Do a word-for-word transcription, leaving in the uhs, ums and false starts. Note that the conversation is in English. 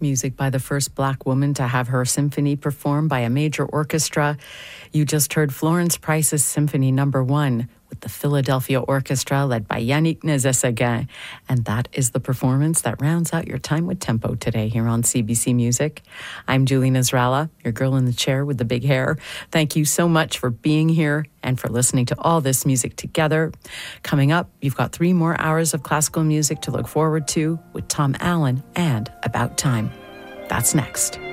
music by the first Black woman to have her symphony performed by a major orchestra. You just heard Florence Price's Symphony Number One with the Philadelphia Orchestra led by Yannick Nézet-Séguin. And that is the performance that rounds out your time with Tempo today here on C B C Music. I'm Julie Nasrallah, your girl in the chair with the big hair. Thank you so much for being here and for listening to all this music together. Coming up, you've got three more hours of classical music to look forward to with Tom Allen and About Time. That's next.